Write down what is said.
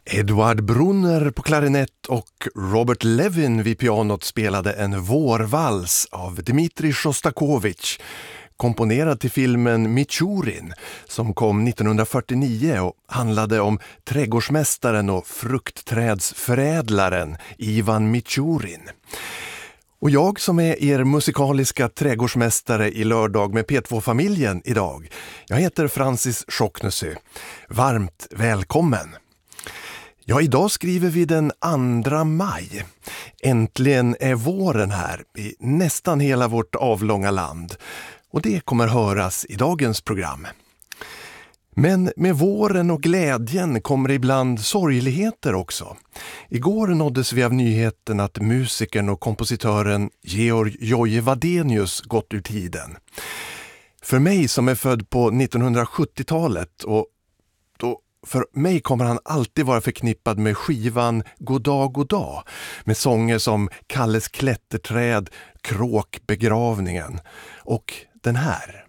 Edward Brunner på klarinett och Robert Levin vid pianot spelade en vårvals av Dmitrij Sjostakovitj, komponerad till filmen Michurin som kom 1949 och handlade om trädgårdsmästaren och fruktträdsförädlaren Ivan Michurin. Och jag som är er musikaliska trädgårdsmästare i lördag med P2-familjen idag, jag heter Francis Schocknesö. Varmt välkommen! Ja, idag skriver vi den 2 maj. Äntligen är våren här i nästan hela vårt avlånga land. Och det kommer höras i dagens program. Men med våren och glädjen kommer ibland sorgligheter också. Igår nåddes vi av nyheten att musikern och kompositören Georg Joje Wadenius gått ur tiden. För mig som är född på 1970-talet för mig kommer han alltid vara förknippad med skivan Goddag, goddag med sånger som Kalles klätterträd, Kråkbegravningen och den här.